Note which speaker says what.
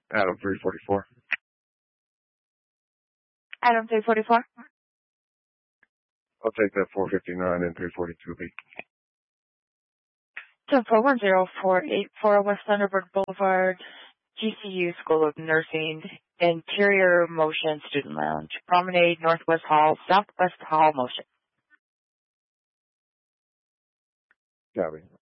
Speaker 1: Adam 344.
Speaker 2: Adam 344.
Speaker 1: I'll take that 459 and 342B.
Speaker 2: 2410484 West Thunderbird Boulevard, GCU School of Nursing, Interior Motion Student Lounge, Promenade, Northwest Hall, Southwest Hall Motion.
Speaker 1: Copy.